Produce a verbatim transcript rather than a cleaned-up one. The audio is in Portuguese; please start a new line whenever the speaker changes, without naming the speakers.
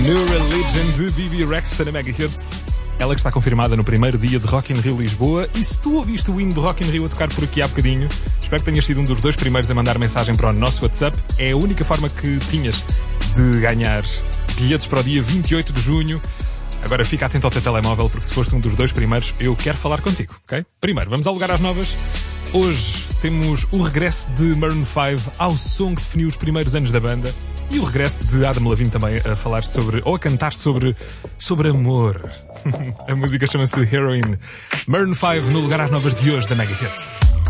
New Religion de B B Rexha na Mega Hits. Ela que está confirmada no primeiro dia de Rock in Rio Lisboa. E se tu ouviste o hino de Rock in Rio a tocar por aqui há bocadinho, espero que tenhas sido um dos dois primeiros a mandar mensagem para o nosso WhatsApp. É a única forma que tinhas de ganhar bilhetes para o dia vinte e oito de junho. Agora fica atento ao teu telemóvel, porque se foste um dos dois primeiros, eu quero falar contigo, ok? Primeiro, vamos ao lugar às novas. Hoje temos o regresso de Maroon five ao som que definiu os primeiros anos da banda. E o regresso de Adam Levine também a falar sobre, ou a cantar sobre, sobre amor. A música chama-se Heroin. Maroon five no lugar às novas de hoje da Mega Hits.